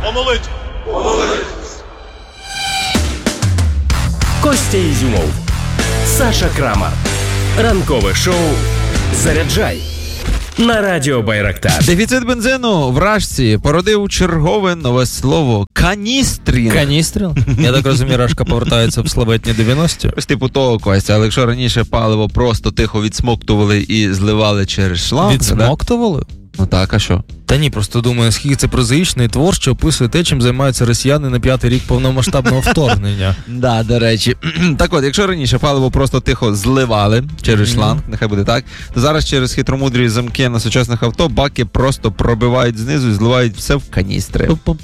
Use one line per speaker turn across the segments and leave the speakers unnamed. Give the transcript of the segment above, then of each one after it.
Помолитись.
Костя Ізюмов, Саша Крамар. Ранкове шоу «Заряджай» на радіо Байрактар.
Дефіцит бензину в Рашці породив чергове нове слово – каністрінг.
Каністрінг? Я так розумію, Рашка повертається в славетні 90-ті.
Ось типу того, Костя, але якщо раніше паливо просто тихо відсмоктували і зливали через шланг...
Відсмоктували?
Ну так, а що?
Та ні, просто думаю, скільки це прозаїчний твор, що описує те, чим займаються росіяни на 5-й рік повномасштабного вторгнення.
Да, до речі. Так от, якщо раніше паливо просто тихо зливали через шланг, нехай буде так, то зараз через хитромудрі замки на сучасних авто баки просто пробивають знизу і зливають все в каністри.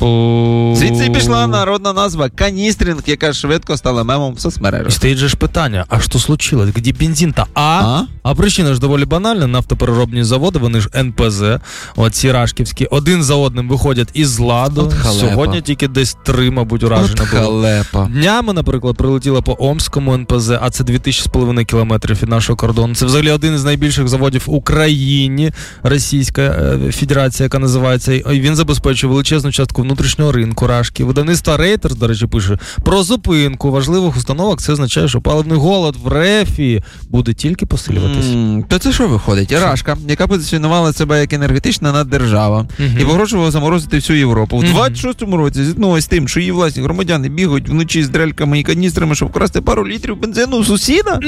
Звідси пішла народна назва каністрінг, яка швидко стала мемом в соцмережах.
І стоїть же ж питання, а що случилось? Где бензин-то? А причина ж доволі банальна. Нафтопереробні заводи, вони ж НПЗ, оці рашківські, один за одним виходять із ладу. Сьогодні тільки десь 3, мабуть, уражено було. Днями, наприклад, прилетіло по Омському НПЗ, а це 2500 кілометрів від нашого кордону. Це взагалі один із найбільших заводів в Україні, Російська Федерація, яка називається. І він забезпечує величезну частку внутрішнього ринку Рашки. Видавництво Reuters, до речі, пише про зупинку важливих установок. Це означає, що паливний голод в РФ буде тільки посилюватись.
То це що виходить? Рашка, яка позиціонувала себе як енергетична наддержава і погрожувала заморозити всю Європу. У 26-му році зіткнулася з тим, що її власні громадяни бігають вночі з дрельками і каністрами, щоб вкрасти пару літрів бензину у сусіда.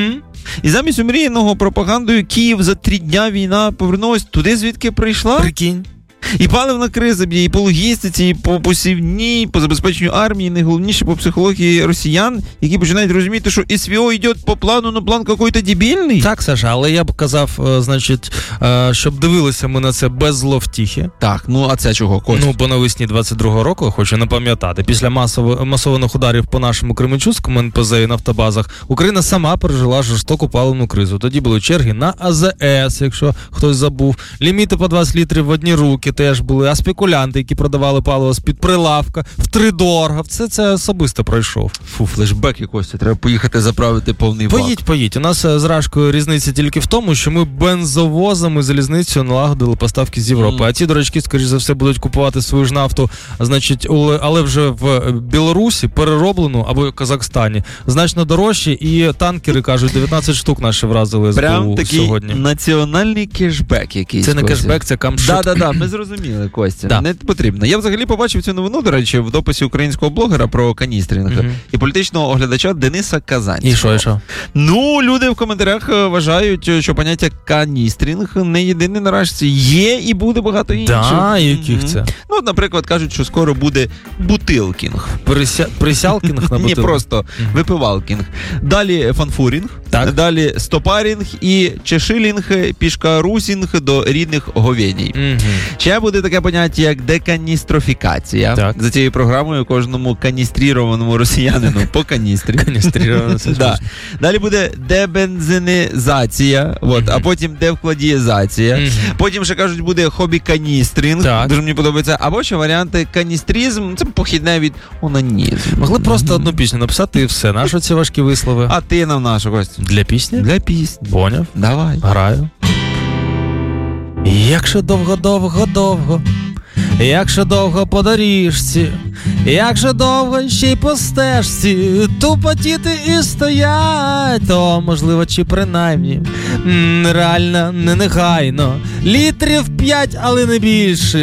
І замість омріяного пропагандою Київ за 3 дня війна повернулась туди, звідки прийшла.
Прикинь.
І паливна криза б'є і по логістиці, і по посівній, і по забезпеченню армії, і найголовніше по психології росіян, які починають розуміти, що СВО йде по плану, но план какой-то дебільний.
Так, Саша, але я б казав, значить, щоб дивилися ми на це без зловтіхи.
Так, ну а це чого, Костя?
Ну, бо навесні 22-го року, хочу напам'ятати, після масованих ударів по нашому Кременчуцькому НПЗ і нафтобазах, Україна сама пережила жорстоку паливну кризу. Тоді були черги на АЗС, якщо хтось забув, ліміти по 20 літрів в одні руки теж були, а спекулянти, які продавали паливо з-під прилавка, втридорога, все це особисто пройшов.
Фу, флешбеки, Костя, треба поїхати заправити повний бак.
Поїдь. У нас з Рашкою різниця тільки в тому, що ми бензовозами залізницею налагодили поставки з Європи. А ті дурачки, скоріш за все, будуть купувати свою ж нафту, значить, але вже в Білорусі перероблену, або в Казахстані, значно дорожче, і танкери, кажуть, 19 штук наші вразили СБУ
прям такий
сьогодні.
Національний кешбек якийсь.
Це не
Костя.
кешбек, це камшут.
Да, ми зрозуміли, Костя.
Да.
Не потрібно. Я взагалі побачив цю новину, до речі, в дописі українського блогера про каністрінг і політичного оглядача Дениса Казанського.
І що?
Ну, люди в коментарях вважають, що поняття каністрінг не єдине на Рашці. Є і буде багато інших.
Да, яких це?
Ну, наприклад, кажуть, що скоро буде бутилкінг.
Присялкінг на бутилку?
Ні, просто випивалкінг. Далі фанфурінг,
так. Далі
стопарінг і чешилінг, пішкарусінг до рідних говєній. Ще буде таке поняття, як деканістрофікація. Так. За цією програмою кожному каністрірованому росіянину по каністрі. Да. Далі буде дебензинізація, а потім девкладієзація. Потім ще кажуть, буде хобі-каністрінг, дуже мені подобається. Або ще варіанти каністрізм, це похідне від онанізм.
Могли просто одну пісню написати і все. Нащо ці важкі вислови?
А ти нам нашу, Костя?
Для пісні?
Для пісні.
Поняв.
Давай.
Граю. Якщо довго, як же довго по доріжці, як же довго ще й по стежці тупотіти і стоять, то можливо чи принаймні реально не негайно літрів 5, але не більше.